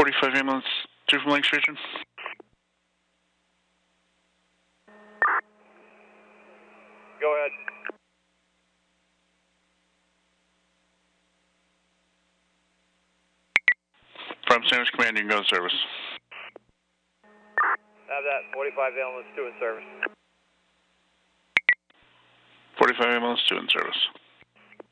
45 ambulance 2 from Lake Station. Go ahead. From Sanders Command, you can go to service. Have that. 45 ambulance 2 in service. 45 ambulance 2 in service.